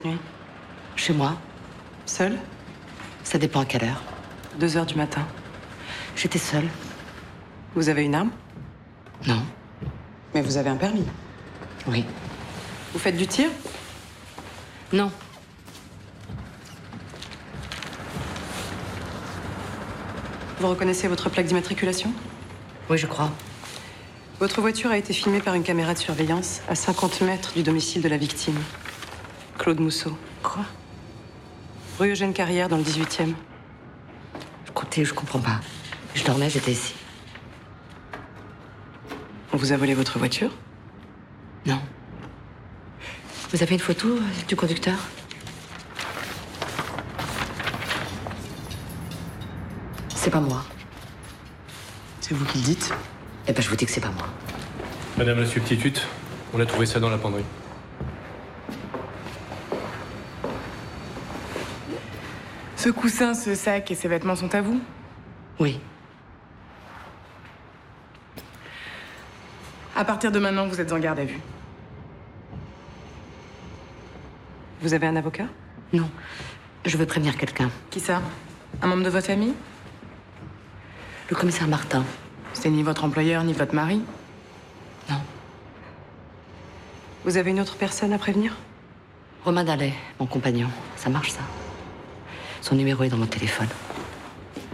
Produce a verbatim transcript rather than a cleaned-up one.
Oui. Chez moi. Seule? Ça dépend à quelle heure. Deux heures du matin. J'étais seule. Vous avez une arme? Non. Mais vous avez un permis. Oui. Vous faites du tir? Non. Vous reconnaissez votre plaque d'immatriculation? Oui, je crois. Votre voiture a été filmée par une caméra de surveillance à cinquante mètres du domicile de la victime. Claude Mousseau. Quoi? Rue Eugène Carrière, dans le dix-huitième. Écoutez, je comprends pas. Je dormais, j'étais ici. On vous a volé votre voiture? Non. Vous avez une photo du conducteur? C'est pas moi. C'est vous qui le dites? Eh ben, je vous dis que c'est pas moi. Madame la substitute, on a trouvé ça dans la penderie. Ce coussin, ce sac et ces vêtements sont à vous? Oui. À partir de maintenant, vous êtes en garde à vue. Vous avez un avocat? Non. Je veux prévenir quelqu'un. Qui ça? Un membre de votre famille? Le commissaire Martin. C'est ni votre employeur, ni votre mari? Non. Vous avez une autre personne à prévenir? Romain Dallet, mon compagnon. Ça marche, ça? Son numéro est dans mon téléphone.